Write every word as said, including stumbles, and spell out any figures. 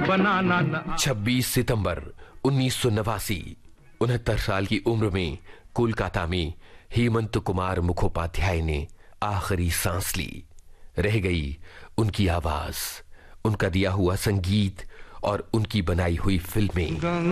बनाना न। छब्बीस सितंबर उन्नीस सौ नवासी, उनहत्तर साल की उम्र में कोलकाता में हेमंत कुमार मुखोपाध्याय ने आखिरी सांस ली। रह गई उनकी आवाज, उनका दिया हुआ संगीत और उनकी बनाई हुई फिल्में।